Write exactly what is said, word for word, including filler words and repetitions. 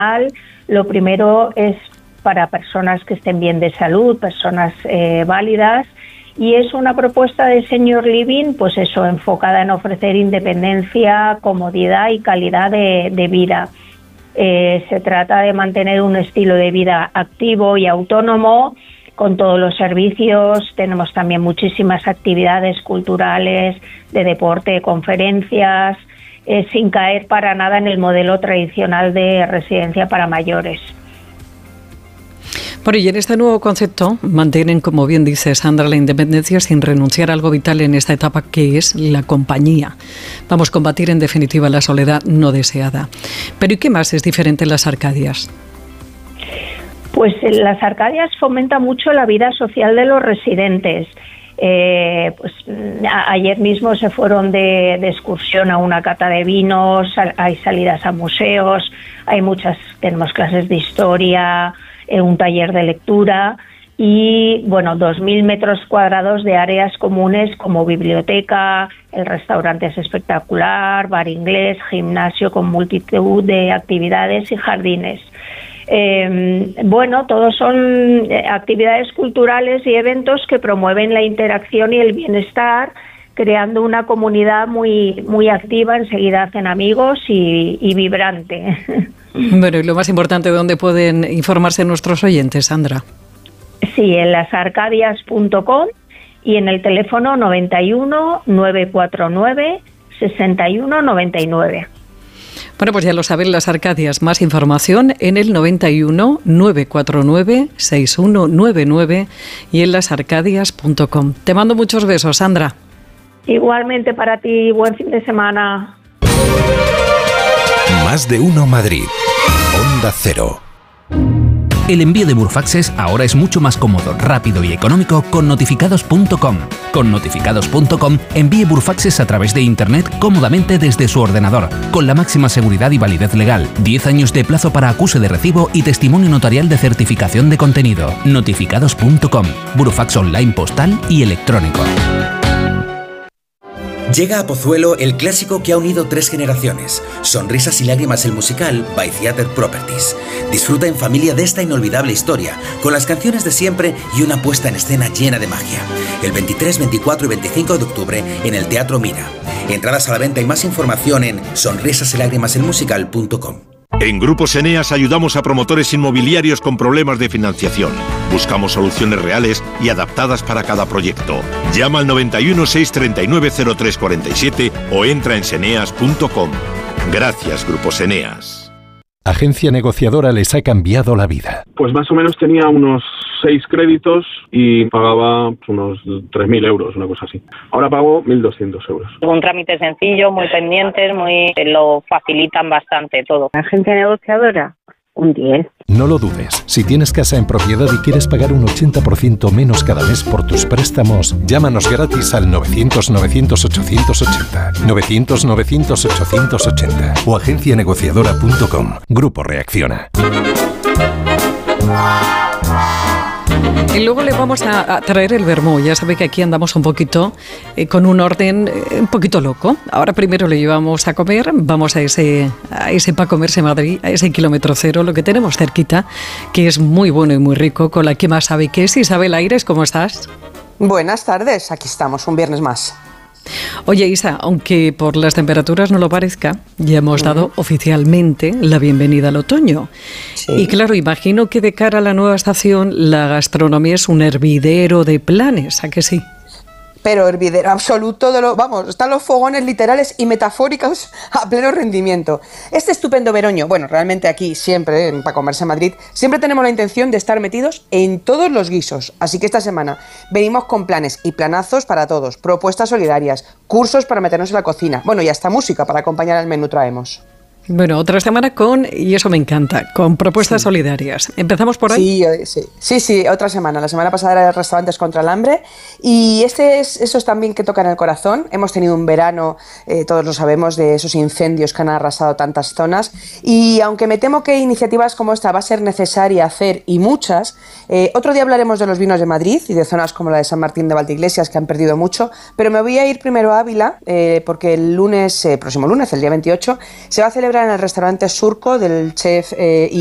Lo primero es para personas que estén bien de salud, personas eh, válidas, y es una propuesta de senior living, pues eso, enfocada en ofrecer independencia, comodidad y calidad de, de vida. Eh, se trata de mantener un estilo de vida activo y autónomo con todos los servicios. Tenemos también muchísimas actividades culturales, de deporte, conferencias, eh, sin caer para nada en el modelo tradicional de residencia para mayores. Bueno, y en este nuevo concepto mantienen, como bien dice Sandra, la independencia sin renunciar a algo vital en esta etapa, que es la compañía. Vamos a combatir en definitiva la soledad no deseada. Pero ¿y qué más es diferente en las Arcadias? Pues las Arcadias fomentan mucho la vida social de los residentes. Eh, pues a, ayer mismo se fueron de, de excursión a una cata de vinos, hay salidas a museos, hay muchas, tenemos clases de historia, eh, un taller de lectura y, bueno, dos mil metros cuadrados de áreas comunes como biblioteca, el restaurante es espectacular, bar inglés, gimnasio con multitud de actividades y jardines. Eh, bueno, todos son actividades culturales y eventos que promueven la interacción y el bienestar, creando una comunidad muy, muy activa. Enseguida hacen amigos y, y vibrante. Bueno, y lo más importante, ¿dónde pueden informarse nuestros oyentes, Sandra? Sí, en las arcadias punto com y en el teléfono noventa y uno, novecientos cuarenta y nueve, sesenta y uno noventa y nueve. Bueno, pues ya lo saben, las Arcadias. Más información en el noventa y uno, novecientos cuarenta y nueve, sesenta y uno noventa y nueve y en las arcadias punto com. Te mando muchos besos, Sandra. Igualmente para ti, buen fin de semana. Más de uno Madrid. Onda Cero. El envío de Burfaxes ahora es mucho más cómodo, rápido y económico con notificados punto com. Con notificados punto com envíe Burfaxes a través de Internet cómodamente desde su ordenador, con la máxima seguridad y validez legal, diez años de plazo para acuse de recibo y testimonio notarial de certificación de contenido. notificados punto com. Burfax online postal y electrónico. Llega a Pozuelo el clásico que ha unido tres generaciones. Sonrisas y lágrimas, el musical by Theatre Properties. Disfruta en familia de esta inolvidable historia, con las canciones de siempre y una puesta en escena llena de magia. El veintitrés, veinticuatro y veinticinco de octubre en el Teatro Mira. Entradas a la venta y más información en sonrisas y lágrimas el musical punto com. En Grupos Eneas ayudamos a promotores inmobiliarios con problemas de financiación. Buscamos soluciones reales y adaptadas para cada proyecto. Llama al noventa y uno, seiscientos treinta y nueve, cero tres cuarenta y siete o entra en seneas punto com. Gracias, Grupos Eneas. Agencia Negociadora les ha cambiado la vida. Pues más o menos tenía unos seis créditos y pagaba unos tres mil euros, una cosa así. Ahora pago mil doscientos euros. Un trámite sencillo, muy pendientes, muy lo facilitan bastante todo. Agencia Negociadora, un diez. No lo dudes. Si tienes casa en propiedad y quieres pagar un ochenta por ciento menos cada mes por tus préstamos, llámanos gratis al novecientos, novecientos, ochocientos ochenta. novecientos, novecientos, ochocientos ochenta o agencia negociadora punto com. Grupo Reacciona. Y luego le vamos a, a traer el vermú. Ya sabe que aquí andamos un poquito eh, con un orden eh, un poquito loco. Ahora primero le llevamos a comer, vamos a ese a ese pa' comerse Madrid, a ese kilómetro cero, lo que tenemos cerquita, que es muy bueno y muy rico, con la que más sabe que es. Isabel Aires, ¿cómo estás? Buenas tardes, aquí estamos, un viernes más. Oye, Isa, aunque por las temperaturas no lo parezca, ya hemos dado uh-huh. oficialmente la bienvenida al otoño. Sí. Y claro, imagino que de cara a la nueva estación la gastronomía es un hervidero de planes, ¿a que sí? Pero hervidero absoluto de lo... Vamos, están los fogones literales y metafóricos a pleno rendimiento. Este estupendo veroño, bueno, realmente aquí siempre, en Para Comerse Madrid, siempre tenemos la intención de estar metidos en todos los guisos. Así que esta semana venimos con planes y planazos para todos, propuestas solidarias, cursos para meternos en la cocina. Bueno, y hasta música para acompañar al menú traemos. Bueno, otra semana con, y eso me encanta, con propuestas sí. solidarias. ¿Empezamos por ahí? Sí, sí, sí, sí, otra semana. La semana pasada era Restaurantes contra el Hambre y este es, eso es también que toca en el corazón. Hemos tenido un verano, eh, todos lo sabemos, de esos incendios que han arrasado tantas zonas y aunque me temo que iniciativas como esta va a ser necesaria hacer y muchas, eh, otro día hablaremos de los vinos de Madrid y de zonas como la de San Martín de Valdeiglesias que han perdido mucho, pero me voy a ir primero a Ávila eh, porque el lunes, eh, próximo lunes, el día veintiocho, se va a celebrar en el restaurante Surco del chef eh,